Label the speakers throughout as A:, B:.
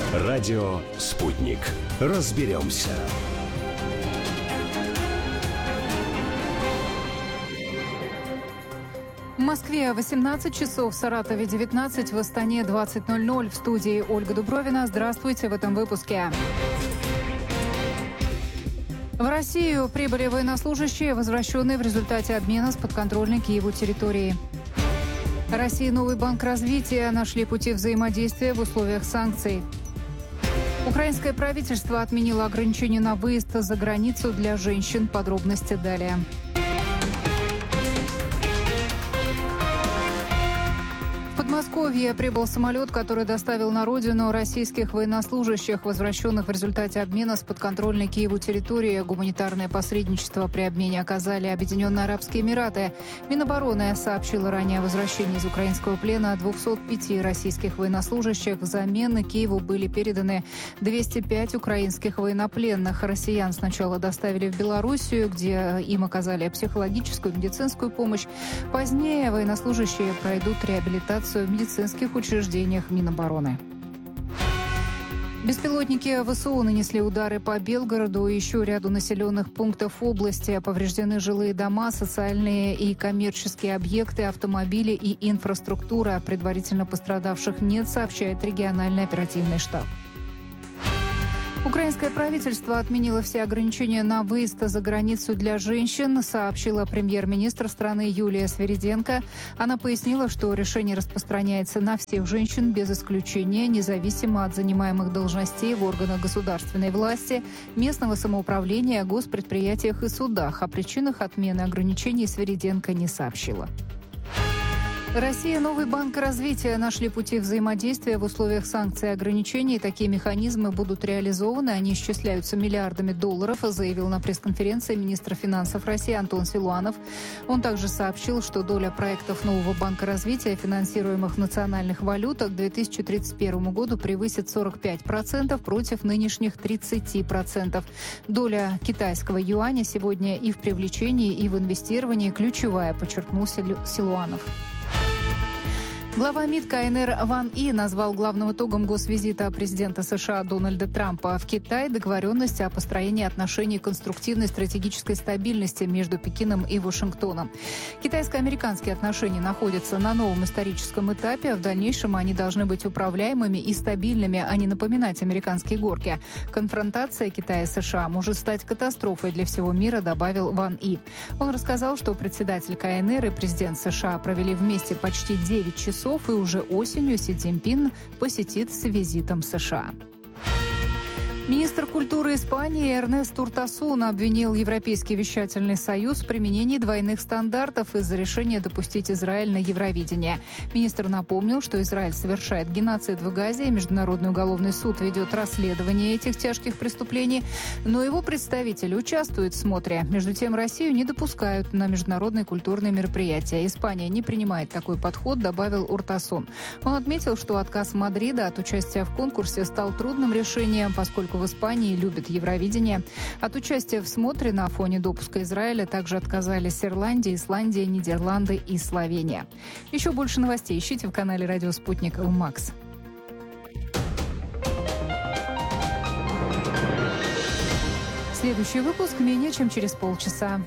A: Радио «Спутник». Разберемся.
B: В Москве 18 часов, в Саратове 19, в Астане 20:00. В студии Ольга Дубровина. Здравствуйте в этом выпуске. В Россию прибыли военнослужащие, возвращенные в результате обмена с подконтрольной Киеву территории. Россия и Новый банк развития нашли пути взаимодействия в условиях санкций. Украинское правительство отменило ограничения на выезд за границу для женщин. Подробности далее. В Подмосковье прибыл самолет, который доставил на родину российских военнослужащих, возвращенных в результате обмена с подконтрольной Киеву территории. Гуманитарное посредничество при обмене оказали Объединенные Арабские Эмираты. Минобороны сообщила ранее о возвращении из украинского плена 205 российских военнослужащих. Взамен Киеву были переданы 205 украинских военнопленных. Россиян сначала доставили в Белоруссию, где им оказали психологическую и медицинскую помощь. Позднее военнослужащие пройдут реабилитацию в медицинских учреждениях Минобороны. Беспилотники ВСУ нанесли удары по Белгороду и еще ряду населенных пунктов области. Повреждены жилые дома, социальные и коммерческие объекты, автомобили и инфраструктура. Предварительно пострадавших нет, сообщает региональный оперативный штаб. Украинское правительство отменило все ограничения на выезд за границу для женщин, сообщила премьер-министр страны Юлия Свириденко. Она пояснила, что решение распространяется на всех женщин без исключения, независимо от занимаемых должностей в органах государственной власти, местного самоуправления, госпредприятиях и судах. О причинах отмены ограничений Свириденко не сообщила. Россия и Новый банк развития нашли пути взаимодействия в условиях санкций и ограничений. Такие механизмы будут реализованы. Они исчисляются миллиардами долларов, заявил на пресс-конференции министр финансов России Антон Силуанов. Он также сообщил, что доля проектов Нового банка развития, финансируемых в национальных валютах, к 2031 году превысит 45% против нынешних 30%. Доля китайского юаня сегодня и в привлечении, и в инвестировании ключевая, подчеркнул Силуанов. Глава МИД КНР Ван И назвал главным итогом госвизита президента США Дональда Трампа в Китай договоренность о построении отношений конструктивной стратегической стабильности между Пекином и Вашингтоном. Китайско-американские отношения находятся на новом историческом этапе. В дальнейшем они должны быть управляемыми и стабильными, а не напоминать американские горки. Конфронтация Китая и США может стать катастрофой для всего мира, добавил Ван И. Он рассказал, что председатель КНР и президент США провели вместе почти 9 часов, и уже осенью Си Цзиньпин посетит с визитом США. Министр культуры Испании Эрнест Уртасун обвинил Европейский вещательный союз в применении двойных стандартов из-за решения допустить Израиль на Евровидение. Министр напомнил, что Израиль совершает геноцид в Газе, и Международный уголовный суд ведет расследование этих тяжких преступлений, но его представители участвуют в смотре. Между тем, Россию не допускают на международные культурные мероприятия. Испания не принимает такой подход, добавил Уртасун. Он отметил, что отказ Мадрида от участия в конкурсе стал трудным решением, поскольку в Испании любят Евровидение. От участия в смотре на фоне допуска Израиля также отказались Ирландия, Исландия, Нидерланды и Словения. Еще больше новостей ищите в канале «Радио Спутник» МАКС. Следующий выпуск менее чем через полчаса.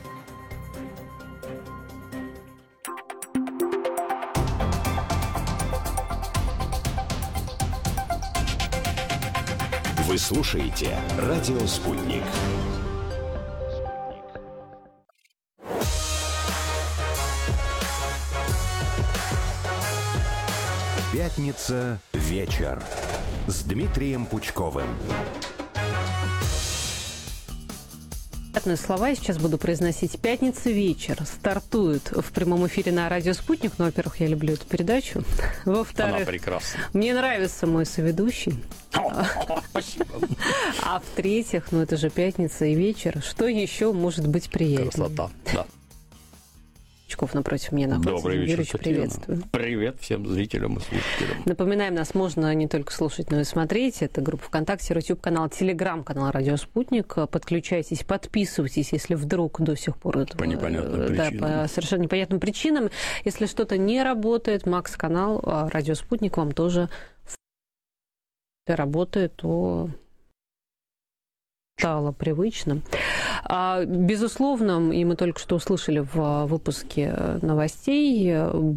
A: Вы слушаете «Радио Спутник». Пятница. Вечер. С Дмитрием Пучковым.
C: Слова я сейчас буду произносить. «Пятница вечер» стартует в прямом эфире на радио «Спутник». Ну, во-первых, я люблю эту передачу. Во-вторых,
D: она прекрасна.
C: Мне нравится мой соведущий.
D: Спасибо.
C: А в-третьих, ну это же пятница и вечер. Что еще может быть приятнее?
D: Красота, да.
C: Пучков напротив меня находится.
D: Добрый вечер,
C: Юрьевич, приветствую.
D: Привет всем зрителям и слушателям.
C: Напоминаем, нас можно не только слушать, но и смотреть. Это группа ВКонтакте, YouTube-канал, Телеграм-канал «Радио Спутник». Подключайтесь, подписывайтесь, если вдруг до сих пор... Это,
D: по непонятным причинам.
C: Да, по совершенно непонятным причинам. Если что-то не работает, МАКС-канал «Радио Спутник» вам тоже работает, то стало привычным. Безусловно, и мы только что услышали в выпуске новостей,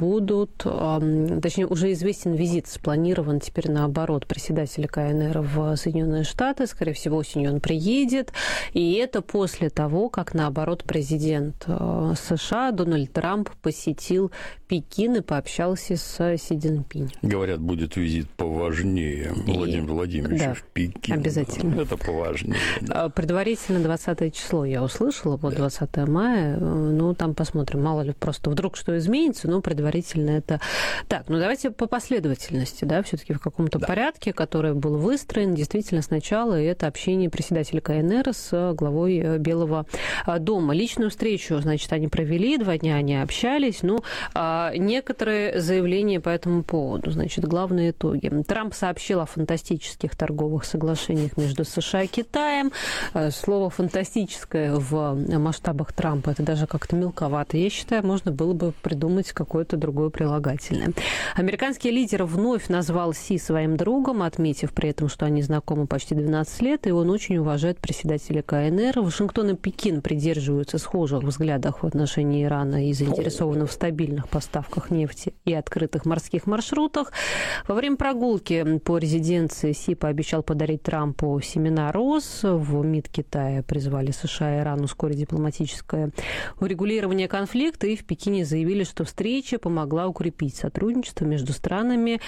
C: точнее, уже известен визит, спланирован теперь наоборот председателя КНР в Соединенные Штаты. Скорее всего, осенью он приедет. И это после того, как, наоборот, президент США Дональд Трамп посетил Пекин и пообщался с Си Цзиньпинем.
D: Говорят, будет визит поважнее Владимира Владимировича в Пекин.
C: Обязательно.
D: Это поважнее. Да.
C: Предварительно 20 число я услышала, вот 20 мая. Ну, там посмотрим, мало ли просто вдруг что изменится, но предварительно это так. Ну, давайте по последовательности, да, все-таки в каком-то порядке, который был выстроен. Действительно, сначала это общение председателя КНР с главой Белого дома. Личную встречу, значит, они провели, 2 дня они общались, но некоторые заявления по этому поводу. Значит, главные итоги. Трамп сообщил о фантастических торговых соглашениях между США и Китаем. Слово «фантастическое» в масштабах Трампа это даже как-то мелковато. Я считаю, можно было бы придумать какое-то другое прилагательное. Американский лидер вновь назвал Си своим другом, отметив при этом, что они знакомы почти 12 лет, и он очень уважает председателя КНР. Вашингтон и Пекин придерживаются схожих взглядов в отношении Ирана и заинтересованы в стабильных поставках нефти и открытых морских маршрутах. Во время прогулки по резиденции Си пообещал подарить Трампу семена роз. В МИД Китая призвали США и Иран ускорить дипломатическое урегулирование конфликта, и в Пекине заявили, что встреча помогла укрепить сотрудничество между странами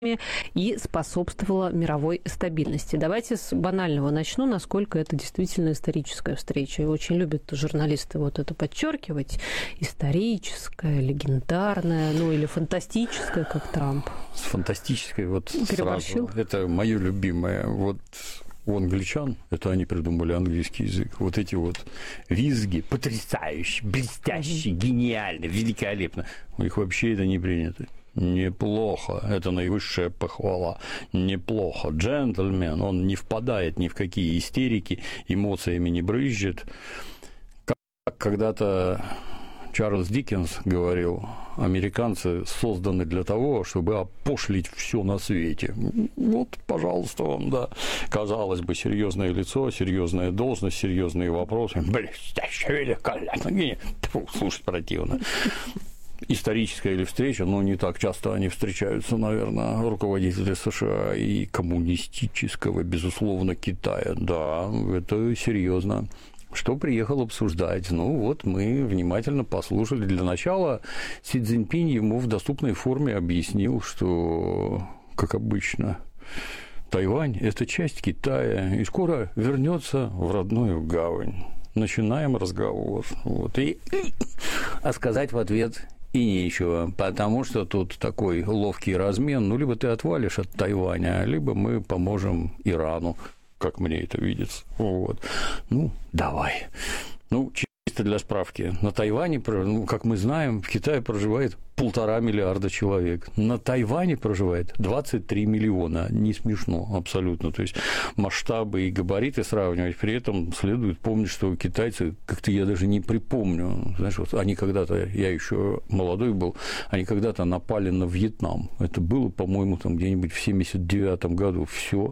C: и способствовала мировой стабильности. Давайте с банального начну, насколько это действительно историческая встреча. И очень любят журналисты вот это подчеркивать. Историческая, легендарная, ну или фантастическая, как Трамп.
D: Фантастическая, вот сразу. Это мое любимое. Вот у англичан, это они придумали английский язык, вот эти вот визги, потрясающие, блестящие, гениально, великолепно. У них вообще это не принято. Неплохо. Это наивысшая похвала. Неплохо. Джентльмен, он не впадает ни в какие истерики, эмоциями не брызжет. Как когда-то Чарльз Диккенс говорил, американцы созданы для того, чтобы опошлить все на свете. Вот, пожалуйста, вам, да. Казалось бы, серьезное лицо, серьезная должность, серьезные вопросы. Блестяще, великолепно. Слушать противно. Историческая или встреча, но не так часто они встречаются, наверное, руководители США и коммунистического, безусловно, Китая. Да, это серьезно. Что приехал обсуждать? Ну, вот мы внимательно послушали. Для начала Си Цзиньпинь ему в доступной форме объяснил, что, как обычно, Тайвань – это часть Китая, и скоро вернется в родную гавань. Начинаем разговор. Вот. А сказать в ответ и нечего, потому что тут такой ловкий размен. Ну, либо ты отвалишь от Тайваня, либо мы поможем Ирану, как мне это видится. Вот. Ну, давай. Ну, чисто для справки. На Тайване, ну, как мы знаем, в Китае проживает 1,5 миллиарда человек. На Тайване проживает 23 миллиона. Не смешно абсолютно. То есть масштабы и габариты сравнивать. При этом следует помнить, что китайцы, как-то я даже не припомню, знаешь, вот они когда-то, я еще молодой был, они когда-то напали на Вьетнам. Это было, по-моему, там где-нибудь в 1979 году. Все.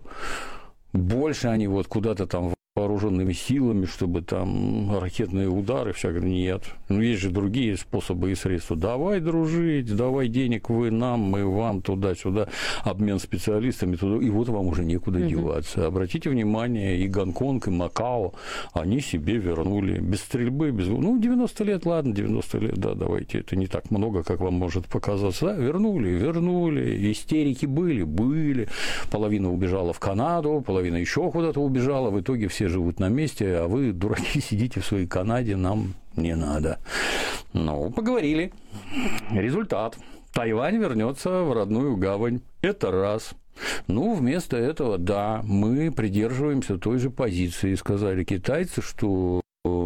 D: Больше они вот куда-то там вооруженными силами, чтобы там ракетные удары, всякое, нет. Ну, есть же другие способы и средства. Давай дружить, давай денег вы нам, мы вам, туда-сюда, обмен специалистами, туда, и вот вам уже некуда деваться. Обратите внимание, и Гонконг, и Макао, они себе вернули. Без стрельбы, без... Ну, 90 лет, ладно, 90 лет, да, давайте, это не так много, как вам может показаться. Да, вернули, истерики были. Половина убежала в Канаду, половина еще куда-то убежала, в итоге все живут на месте, а вы, дураки, сидите в своей Канаде, нам не надо. Ну, поговорили. Результат. Тайвань вернется в родную гавань. Это раз. Ну, вместо этого, да, мы придерживаемся той же позиции. Сказали китайцы, что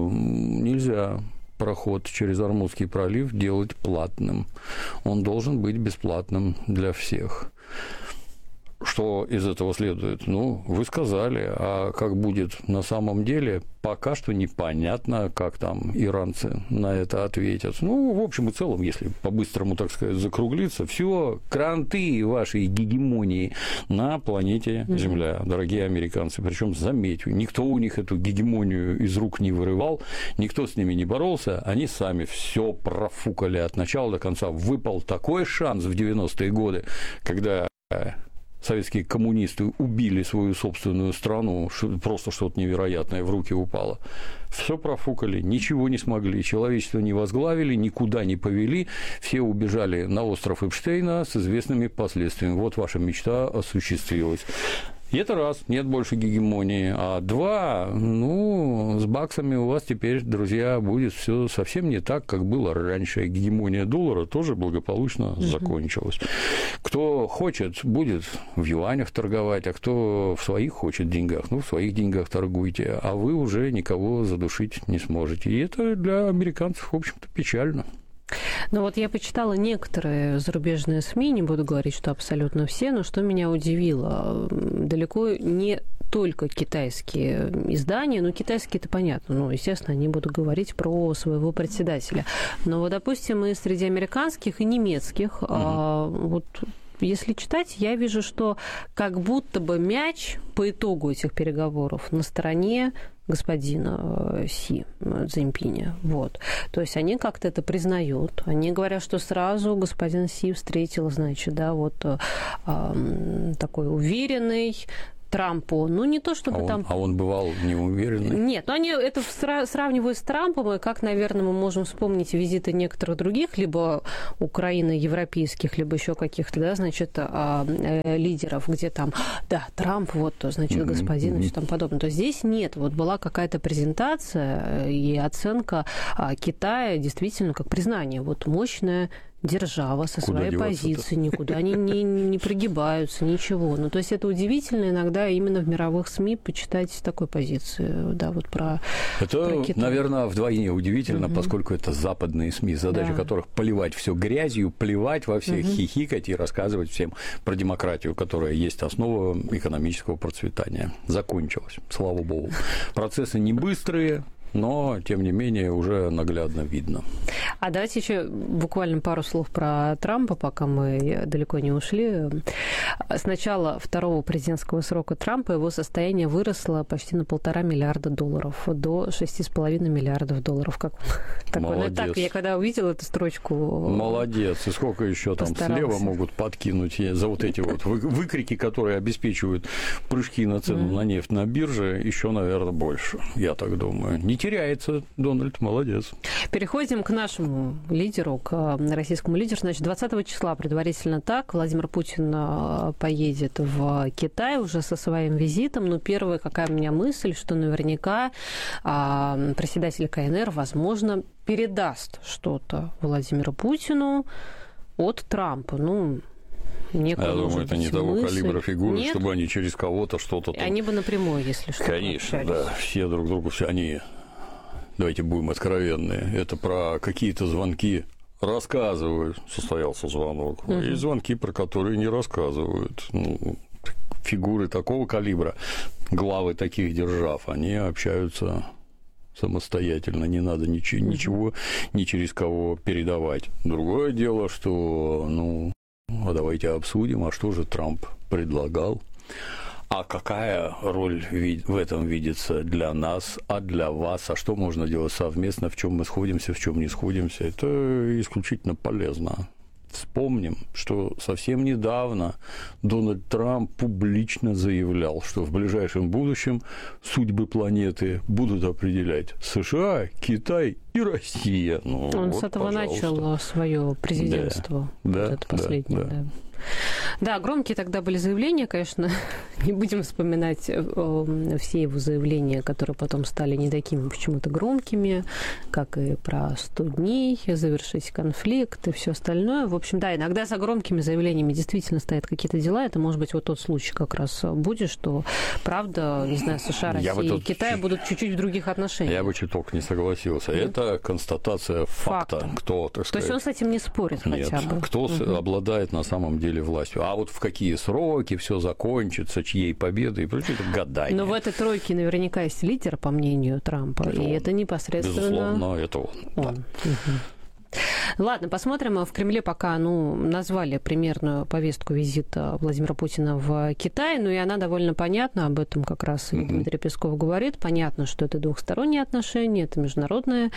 D: нельзя проход через Ормузский пролив делать платным. Он должен быть бесплатным для всех. что из этого следует? Ну, вы сказали, а как будет на самом деле, пока что непонятно, как там иранцы на это ответят. Ну, в общем и целом, если по-быстрому, так сказать, закруглиться, все кранты вашей гегемонии на планете Земля, дорогие американцы. Причем, заметьте, никто у них эту гегемонию из рук не вырывал, никто с ними не боролся, они сами все профукали от начала до конца. Выпал такой шанс в 90-е годы, когда советские коммунисты убили свою собственную страну, просто что-то невероятное в руки упало. Все профукали, ничего не смогли, человечество не возглавили, никуда не повели, все убежали на остров Эпштейна с известными последствиями. Вот ваша мечта осуществилась. И это раз, нет больше гегемонии. А два, ну, с баксами у вас теперь, друзья, будет все совсем не так, как было раньше. Гегемония доллара тоже благополучно закончилась. Кто хочет, будет в юанях торговать, а кто в своих хочет деньгах, ну, в своих деньгах торгуйте, а вы уже никого задушить не сможете. И это для американцев, в общем-то, печально.
C: Ну вот я почитала некоторые зарубежные СМИ, не буду говорить, что абсолютно все, но что меня удивило, далеко не только китайские издания, ну, китайские-то понятно, ну, естественно, они будут говорить про своего председателя. Но вот, допустим, и среди американских и немецких, вот если читать, я вижу, что как будто бы мяч по итогу этих переговоров на стороне господина Си Цзиньпиня. Вот. То есть они как-то это признают. Они говорят, что сразу господин Си встретил, значит, да, вот такой уверенный Трампу, ну не то чтобы
D: А он бывал неуверенный?
C: Нет, но они это сравнивают с Трампом, и как, наверное, мы можем вспомнить визиты некоторых других, либо Украины, европейских, либо еще каких-то, да, значит, лидеров, где там, да, Трамп, вот, значит, господин и все там подобное. То есть здесь нет, вот была какая-то презентация и оценка Китая действительно как признание, вот мощная держава со своей позицией, никуда не прогибаются, ничего. Ну, то есть это удивительно иногда именно в мировых СМИ почитать такой позиции, да, вот про Китай.
D: Наверное, вдвойне удивительно, поскольку это западные СМИ, задача которых поливать все грязью, плевать во всех, хихикать и рассказывать всем про демократию, которая есть основа экономического процветания. Закончилось, слава богу. Процессы не быстрые, но, тем не менее, уже наглядно видно.
C: А давайте еще буквально пару слов про Трампа, пока мы далеко не ушли. С начала второго президентского срока Трампа его состояние выросло почти на $1,5 миллиарда до $6,5 миллиардов. Как
D: молодец.
C: Так, я когда увидела эту строчку...
D: Молодец. И сколько еще там слева могут подкинуть за вот эти вот выкрики, которые обеспечивают прыжки на цену на нефть на бирже, еще, наверное, больше, я так думаю. Не теряется Дональд, молодец.
C: Переходим к нашему лидеру, к российскому лидеру. Значит, 20 числа предварительно так. Владимир Путин поедет в Китай уже со своим визитом. Но первая какая у меня мысль, что наверняка председатель КНР, возможно, передаст что-то Владимиру Путину от Трампа. Ну,
D: я думаю, это не того калибра фигуры,
C: нет?
D: Чтобы они через кого-то что-то...
C: Они бы напрямую, если что.
D: Конечно, да. Все друг другу, все они... Давайте будем откровенны. Это про какие-то звонки рассказывают. Состоялся звонок. И звонки, про которые не рассказывают. Ну, фигуры такого калибра, главы таких держав, они общаются самостоятельно. Не надо ничего ни через кого передавать. Другое дело, что, а давайте обсудим, а что же Трамп предлагал. А какая роль в этом видится для нас, а для вас? А что можно делать совместно, в чем мы сходимся, в чем не сходимся? Это исключительно полезно. Вспомним, что совсем недавно Дональд Трамп публично заявлял, что в ближайшем будущем судьбы планеты будут определять США, Китай и Россия.
C: Он с этого начал свое президентство.
D: Да,
C: это последнее, да. Да, громкие тогда были заявления, конечно, не будем вспоминать все его заявления, которые потом стали не такими почему-то громкими, как и про 100 дней, завершить конфликт и все остальное. В общем, да, иногда за громкими заявлениями действительно стоят какие-то дела. Это, может быть, вот тот случай как раз будет, что, правда, не знаю, США, Россия и Китай будут чуть-чуть в других отношениях.
D: Я бы чуток не согласился. Это констатация факта. Кто, так сказать...
C: То есть он с этим не спорит хотя бы?
D: Кто обладает на самом деле владели властью. А вот в какие сроки все закончится, чьей победой и прочее, это гадание.
C: Но в этой тройке наверняка есть лидер, по мнению Трампа,
D: это
C: и
D: он.
C: это непосредственно...
D: Безусловно, это он. Да.
C: Ладно, посмотрим. В Кремле пока назвали примерную повестку визита Владимира Путина в Китай, и она довольно понятна, об этом как раз и Дмитрий Песков говорит. Понятно, что это двухсторонние отношения, это международная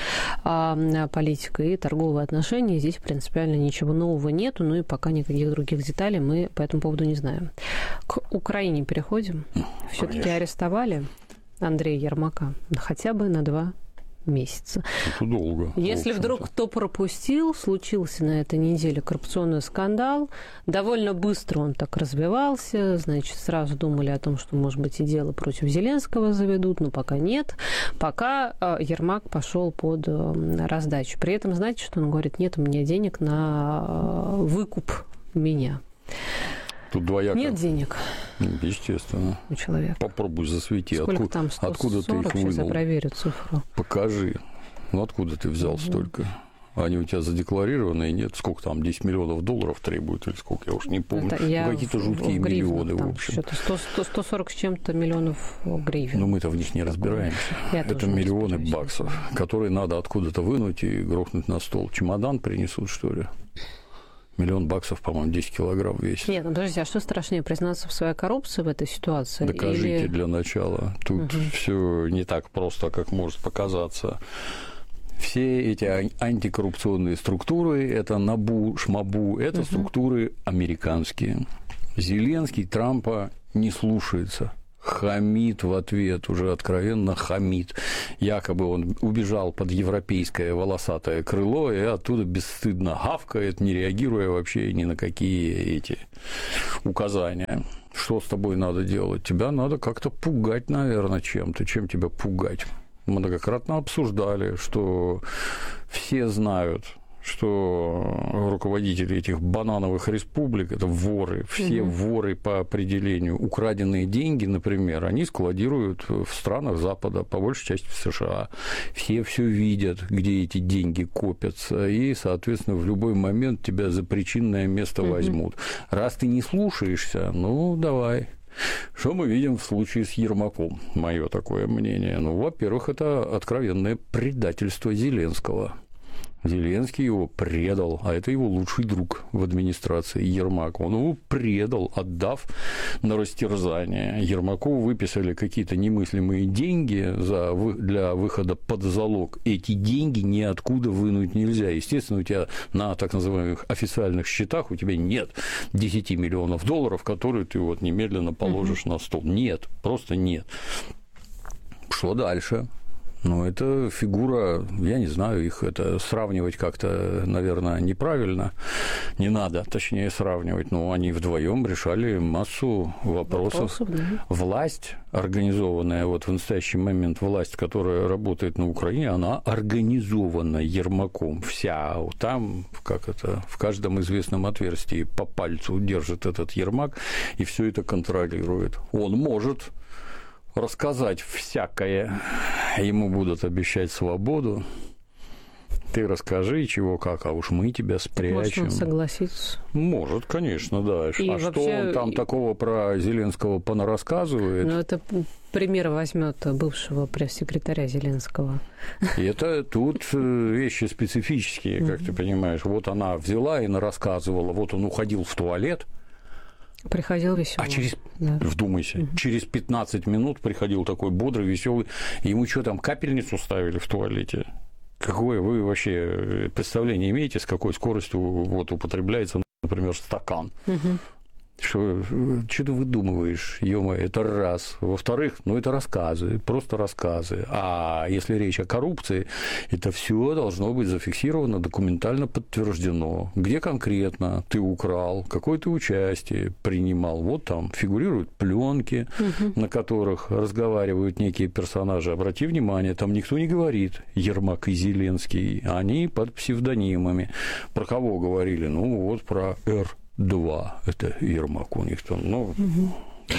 C: политика и торговые отношения. Здесь принципиально ничего нового нету, и пока никаких других деталей мы по этому поводу не знаем. К Украине переходим. Все-таки арестовали Андрея Ермака хотя бы на 2 месяца.
D: Это долго.
C: Если вдруг кто пропустил, случился на этой неделе коррупционный скандал. Довольно быстро он так развивался. Значит, сразу думали о том, что, может быть, и дело против Зеленского заведут, но пока нет. Пока Ермак пошел под раздачу. При этом, знаете, что он говорит? Нет у меня денег на выкуп меня.
D: Тут двояко.
C: Нет денег.
D: Естественно.
C: У человека.
D: Попробуй засвети.
C: Сколько там? 140?
D: Откуда ты их
C: Сейчас я
D: вынул?
C: проверю цифру.
D: Покажи. Откуда ты взял столько? Они у тебя задекларированы, нет? Сколько там, 10 миллионов долларов требуют, или сколько, я уж не помню. Какие-то жуткие миллионы, в общем.
C: Что-то 140 с чем-то миллионов гривен.
D: Но мы-то в них не разбираемся. Это миллионы баксов, которые надо откуда-то вынуть и грохнуть на стол. Чемодан принесут, что ли? $1 миллион баксов, по-моему, 10 килограмм весит.
C: Нет, подождите, а что страшнее, признаться в своей коррупции в этой ситуации?
D: Докажите для начала. Тут все не так просто, как может показаться. Все эти антикоррупционные структуры, это НАБУ, ШМАБУ, это структуры американские. Зеленский Трампа не слушается. Хамит в ответ, уже откровенно хамит. Якобы он убежал под европейское волосатое крыло и оттуда бесстыдно гавкает, не реагируя вообще ни на какие эти указания. Что с тобой надо делать? Тебя надо как-то пугать, наверное, чем-то. Чем тебя пугать? Многократно обсуждали, что все знают, что руководители этих банановых республик – это воры, все воры по определению. Украденные деньги, например, они складируют в странах Запада, по большей части в США. Все видят, где эти деньги копятся, и, соответственно, в любой момент тебя за причинное место возьмут. Раз ты не слушаешься, ну, давай. Что мы видим в случае с Ермаком? Мое такое мнение. Во-первых, это откровенное предательство Зеленского. Зеленский его предал, а это его лучший друг в администрации Ермак. Он его предал, отдав на растерзание. Ермакову выписали какие-то немыслимые деньги для выхода под залог. Эти деньги ниоткуда вынуть нельзя. Естественно, у тебя на так называемых официальных счетах у тебя нет 10 миллионов долларов, которые ты вот немедленно положишь на стол. Нет, просто нет. Что дальше? Это фигура, я не знаю, их это сравнивать как-то, наверное, неправильно. Не надо, точнее, сравнивать. Но они вдвоем решали массу вопросов. Да. Власть, организованная в настоящий момент, власть, которая работает на Украине, она организована Ермаком. Вся там, в каждом известном отверстии по пальцу держит этот Ермак и все это контролирует. Он может рассказать всякое, ему будут обещать свободу. Ты расскажи, чего как, а уж мы тебя спрячем.
C: Может, он согласится?
D: Может, конечно, да.
C: И
D: вообще...
C: что
D: он там такого про Зеленского понарассказывает?
C: Это пример возьмет бывшего пресс-секретаря Зеленского.
D: И это тут вещи специфические, как ты понимаешь. Вот она взяла и нарассказывала, вот он уходил в туалет.
C: Приходил веселый.
D: Вдумайся, через 15 минут приходил такой бодрый, веселый. Ему что там, капельницу ставили в туалете? Какое вы вообще представление имеете, с какой скоростью употребляется, например, стакан? Что ты выдумываешь, ё-моё, это раз. Во-вторых, это рассказы, просто рассказы. А если речь о коррупции, это все должно быть зафиксировано, документально подтверждено. Где конкретно ты украл, какое ты участие принимал. Вот там фигурируют пленки, на которых разговаривают некие персонажи. Обрати внимание, там никто не говорит Ермак и Зеленский. Они под псевдонимами. Про кого говорили? Про Р. 2, это Ермак у них там,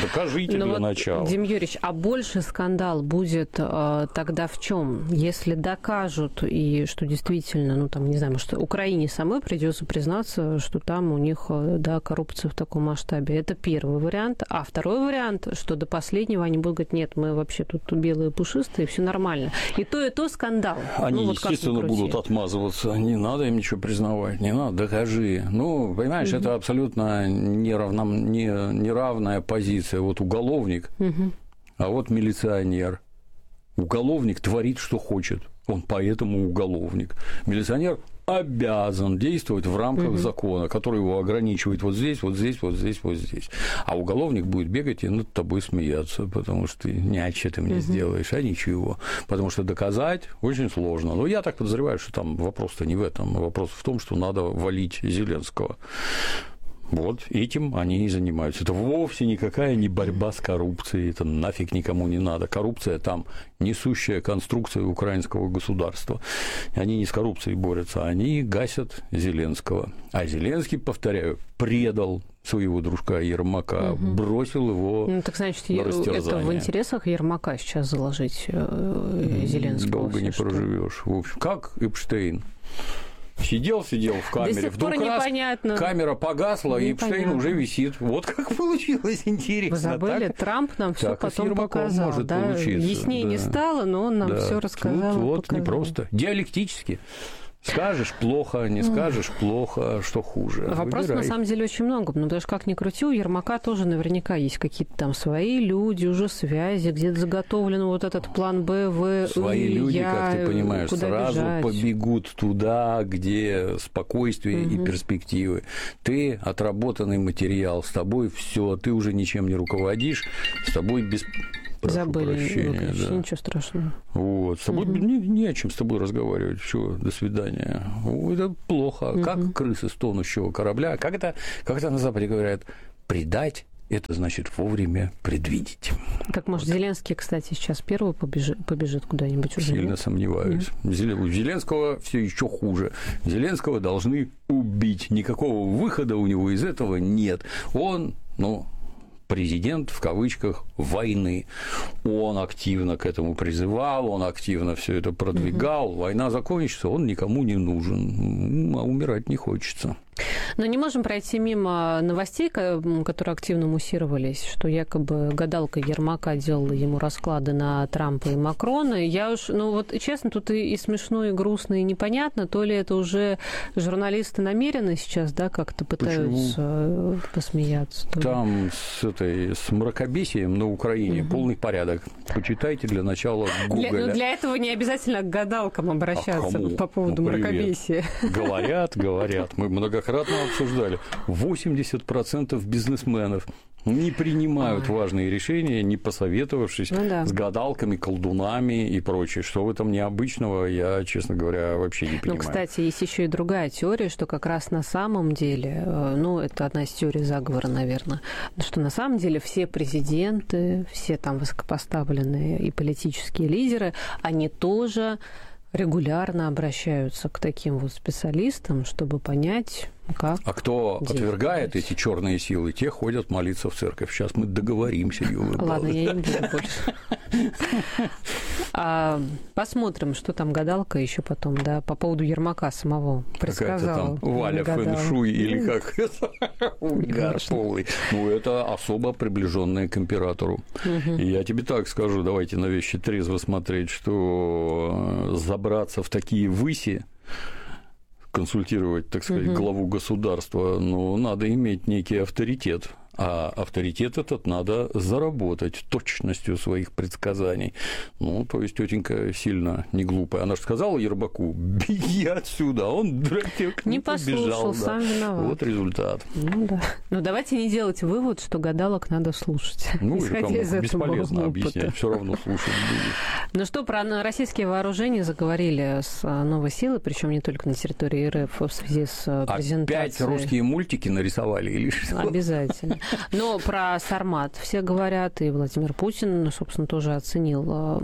D: Докажите для начала.
C: Дим Юрьевич, а больше скандал будет тогда в чем? Если докажут, и что действительно, ну, там, не знаю, может, Украине самой придется признаться, что там у них, да, коррупция в таком масштабе. Это первый вариант. А второй вариант, что до последнего они будут говорить, нет, мы вообще тут белые пушистые, все нормально. И то скандал.
D: Они, естественно, будут отмазываться. Не надо им ничего признавать, не надо, докажи. Ну, понимаешь, это абсолютно неравная позиция. Вот уголовник, а вот милиционер. Уголовник творит, что хочет. Он поэтому уголовник. Милиционер обязан действовать в рамках закона, который его ограничивает вот здесь, вот здесь, вот здесь, вот здесь. А уголовник будет бегать и над тобой смеяться, потому что ты что ты мне сделаешь, а ничего. Потому что доказать очень сложно. Но я так подозреваю, что там вопрос-то не в этом. Вопрос в том, что надо валить Зеленского. Вот этим они и занимаются. Это вовсе никакая не борьба с коррупцией, это нафиг никому не надо. Коррупция там несущая конструкция украинского государства. Они не с коррупцией борются, они гасят Зеленского. А Зеленский, повторяю, предал своего дружка Ермака, бросил его
C: так, значит,
D: на растерзание.
C: Это в интересах Ермака сейчас заложить Зеленского?
D: Долго не проживешь. В общем, как Эпштейн. Сидел в камере,
C: до сих
D: вдруг
C: пор
D: раз
C: непонятно.
D: Камера погасла, и Эпштейн уже висит. Вот как получилось, интересно.
C: Вы забыли,
D: так?
C: Трамп нам все потом показал.
D: Может
C: да? Яснее не стало, но он нам все рассказал.
D: Тут вот непросто. Диалектически. Скажешь плохо, не скажешь плохо, что хуже.
C: Вопросов на самом деле очень много, потому что как ни крути, у Ермака тоже наверняка есть какие-то там свои люди, уже связи, где-то заготовлен вот этот план Б, В,
D: свои люди, как ты понимаешь, сразу бежать. Побегут туда, где спокойствие и перспективы. Ты отработанный материал, с тобой все, ты уже ничем не руководишь, с тобой без...
C: Забыли выключить, да. Ничего страшного.
D: Вот. С тобой не о чем с тобой разговаривать. Все, до свидания. Это плохо. Как крысы с тонущего корабля. Как это на Западе говорят? Предать — это значит вовремя предвидеть.
C: Так, может, Зеленский, кстати, сейчас первый побежит куда-нибудь уже?
D: Сильно сомневаюсь. У Зеленского все еще хуже. Зеленского должны убить. Никакого выхода у него из этого нет. Он, президент, в кавычках, войны. Он активно к этому призывал, он активно все это продвигал. Война закончится, он никому не нужен, а умирать не хочется.
C: Но не можем пройти мимо новостей, которые активно муссировались, что якобы гадалка Ермака делала ему расклады на Трампа и Макрона. Я уж, честно, тут и смешно, и грустно, и непонятно, то ли это уже журналисты намеренно сейчас, да, как-то пытаются посмеяться.
D: Там с мракобесием на Украине полный порядок. Почитайте для начала Гоголя.
C: Для этого не обязательно к гадалкам обращаться по поводу мракобесия.
D: Говорят. Мы многократно обсуждали. 80% бизнесменов не принимают важные решения, не посоветовавшись с гадалками, колдунами и прочее. Что в этом необычного, я, честно говоря, вообще не понимаю.
C: Кстати, есть еще и другая теория, что как раз на самом деле, это одна из теорий заговора, наверное, что на самом деле все президенты, все там высокопоставленные и политические лидеры, они тоже регулярно обращаются к таким вот специалистам, чтобы понять, как.
D: А кто отвергает эти черные силы, те ходят молиться в церковь. Сейчас мы договоримся, Юля.
C: Ладно, я не буду больше. Посмотрим, что там гадалка еще потом, да, по поводу Ермака самого предсказала.
D: Какая-то там Валя фэн-шуй или как это? Угар полный. Это особо приближенная к императору. И я тебе так скажу, давайте на вещи трезво смотреть, что забраться в такие выси, консультировать, так сказать, главу государства, надо иметь некий авторитет. А авторитет этот надо заработать точностью своих предсказаний. То есть тетенька сильно не глупая. Она же сказала Ермаку: беги отсюда. Он дурачок
C: не послушал, сам виноват.
D: Вот результат.
C: Давайте не делать вывод, что гадалок надо слушать.
D: Бесполезно объяснять, все равно слушать будет.
C: Что, про российские вооружения заговорили с новой силой, причем не только на территории РФ в связи с презентацией.
D: Опять русские мультики нарисовали или что?
C: Обязательно. Но про «Сармат» все говорят, и Владимир Путин, собственно, тоже оценил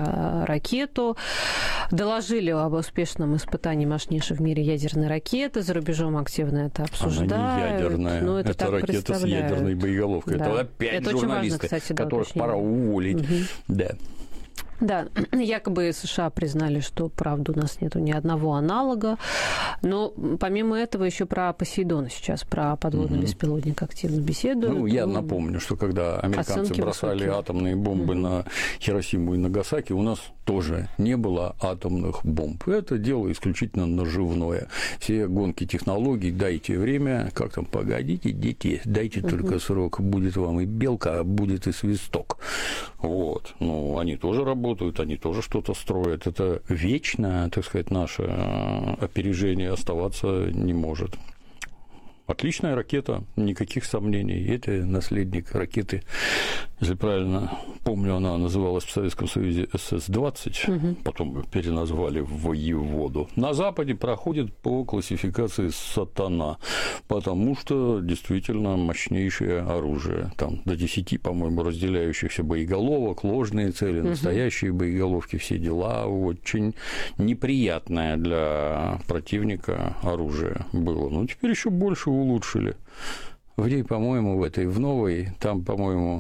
C: ракету. Доложили об успешном испытании мощнейшей в мире ядерной ракеты. За рубежом активно это обсуждают.
D: Она не ядерная.
C: Но это
D: ракета с ядерной боеголовкой.
C: Да.
D: Это опять
C: это
D: журналисты,
C: важно, кстати,
D: которых пора уволить. Да.
C: Да, якобы США признали, что, правда, у нас нету ни одного аналога. Но помимо этого еще про «Посейдон» сейчас, про подводный беспилотник активно беседуют.
D: Ну, я напомню, что когда американцы бросали атомные бомбы на Хиросиму и Нагасаки, у нас тоже не было атомных бомб. Это дело исключительно наживное. Все гонки технологий, дайте время, как там, погодите, дети, дайте только срок, будет вам и белка, а будет и свисток. Вот. Ну, они тоже работают, они тоже что-то строят. Это вечно, так сказать, наше опережение оставаться не может. Отличная ракета, никаких сомнений. Это наследник ракеты, если правильно помню, она называлась в Советском Союзе СС-20, потом переназвали в «Воеводу». На Западе проходит по классификации «Сатана», потому что действительно мощнейшее оружие. Там до 10, по-моему, разделяющихся боеголовок, ложные цели, настоящие боеголовки, все дела. Очень неприятное для противника оружие было. Ну, теперь еще больше улучшили. В ней, по-моему, в новой, там, по-моему,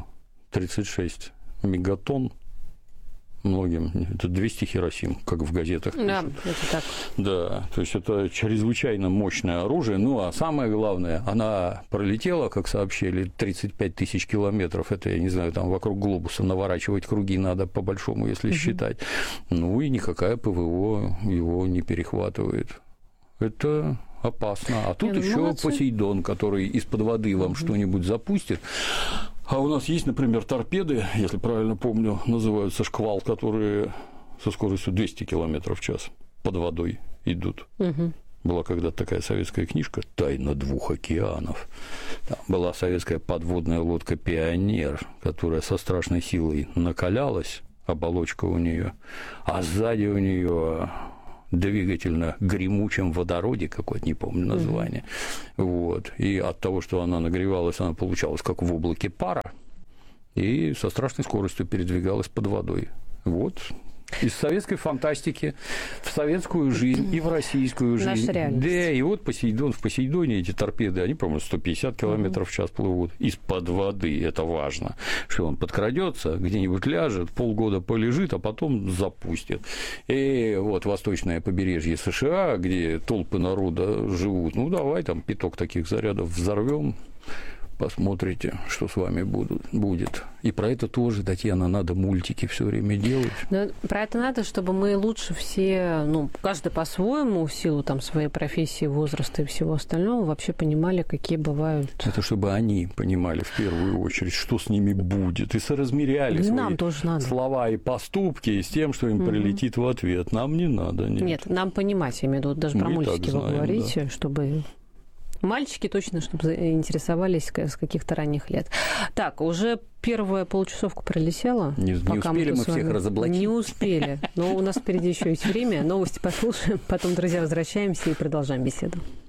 D: 36 мегатонн многим. Это 200 Хиросим, как в газетах пишут.
C: Да, это так.
D: Да, то есть это чрезвычайно мощное оружие. Ну, а самое главное, она пролетела, как сообщили, 35 тысяч километров. Это, я не знаю, там вокруг глобуса наворачивать круги надо по-большому, если считать. Ну, и никакая ПВО его не перехватывает. Это опасно. А тут еще «Посейдон», который из-под воды вам что-нибудь запустит. А у нас есть, например, торпеды, если правильно помню, называются «Шквал», которые со скоростью 200 км в час под водой идут. Была когда-то такая советская книжка «Тайна двух океанов». Там была советская подводная лодка «Пионер», которая со страшной силой накалялась, оболочка у нее, а сзади у нее двигатель на гремучем водороде, какое-то не помню название. Вот. И от того, что она нагревалась, она получалась как в облаке пара, и со страшной скоростью передвигалась под водой. Вот. Из советской фантастики в советскую жизнь и в российскую жизнь. Да, и вот «Посейдон», в «Посейдоне» эти торпеды, они, по-моему, 150 км в час плывут из-под воды. Это важно, что он подкрадется, где-нибудь ляжет, полгода полежит, а потом запустит. И вот восточное побережье США, где толпы народа живут, ну, давай там пяток таких зарядов взорвем. Посмотрите, что с вами будет. И про это тоже, Татьяна, надо мультики все время делать.
C: Но про это надо, чтобы мы лучше все, ну, каждый по-своему, в силу там своей профессии, возраста и всего остального, вообще понимали, какие бывают...
D: Это чтобы они понимали в первую очередь, что с ними будет, и соразмеряли свои слова и поступки с тем, что им прилетит в ответ. Нам не надо. Нет,
C: нам понимать, я имею в виду, даже про мультики вы говорите, чтобы... Мальчики точно, чтобы интересовались с каких-то ранних лет. Так, уже первая полчасовка пролетела.
D: Не успели мы всех разоблачить.
C: Не успели. Но у нас впереди еще есть время. Новости послушаем. Потом, друзья, возвращаемся и продолжаем беседу.